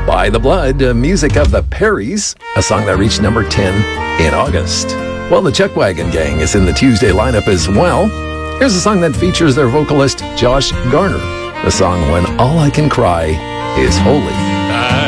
By the Blood, music of the Perrys, a song that reached number 10 in August. Well, the Chuck Wagon Gang is in the Tuesday lineup as well. Here's a song that features their vocalist, Josh Garner. The song When All I Can Cry is Holy.